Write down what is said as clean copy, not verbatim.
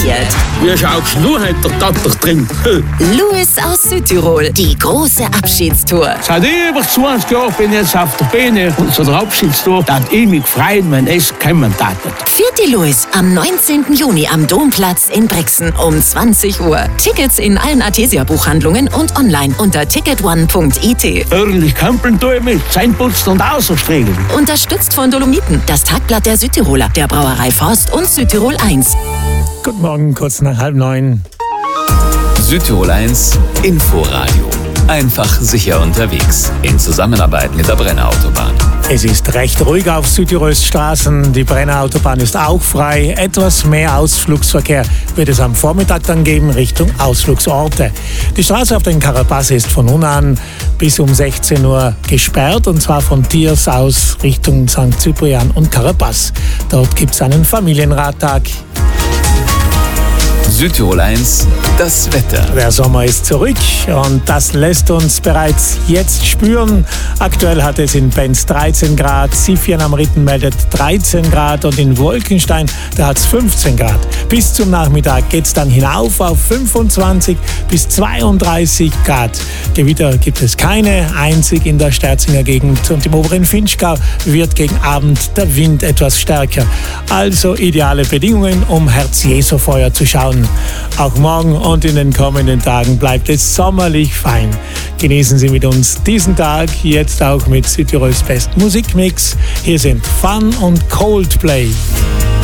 präsentiert. Wie schaust du heute der drin? Louis aus Südtirol, die große Abschiedstour. Seit über 20 Jahren bin ich jetzt auf der Bühne und so der Abschiedstour, dass ich mich freuen, wenn es kommen darf. Vierte Louis am 19. Juni am Domplatz in Brixen um 20 Uhr. Tickets in allen Artesia-Buchhandlungen und online unter ticketone.it. Ordentlich Kampeln tue ich mit, Zähneputzen und Außerstregen. Unterstützt von Dolomiten, das Tagblatt der Südtiroler, der Brauerei Forst und Südtirol 1. Guten Morgen, kurz nach 8:30. Südtirol 1 Inforadio. Einfach sicher unterwegs. In Zusammenarbeit mit der Brenner Autobahn. Es ist recht ruhig auf Südtirols Straßen. Die Brenner Autobahn ist auch frei. Etwas mehr Ausflugsverkehr wird es am Vormittag dann geben Richtung Ausflugsorte. Die Straße auf den Carapaz ist von nun an bis um 16 Uhr gesperrt, und zwar von Tiers aus Richtung St. Cyprian und Carapaz. Dort gibt es einen Familienradtag. Südtirol 1, das Wetter. Der Sommer ist zurück und das lässt uns bereits jetzt spüren. Aktuell hat es in Benz 13 Grad, Siffian am Ritten meldet 13 Grad und in Wolkenstein, da hat es 15 Grad. Bis zum Nachmittag geht es dann hinauf auf 25 bis 32 Grad. Gewitter gibt es keine, einzig in der Sterzinger Gegend und im oberen Vinschgau wird gegen Abend der Wind etwas stärker. Also ideale Bedingungen, um Herz-Jesu-Feuer zu schauen. Auch morgen und in den kommenden Tagen bleibt es sommerlich fein. Genießen Sie mit uns diesen Tag, jetzt auch mit Südtirols besten Musikmix. Hier sind Fun und Coldplay.